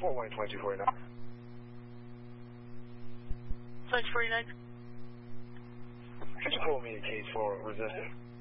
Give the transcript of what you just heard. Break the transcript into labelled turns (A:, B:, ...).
A: Fort Wayne 2249.
B: 2249.
A: Could you pull me a case for resisting?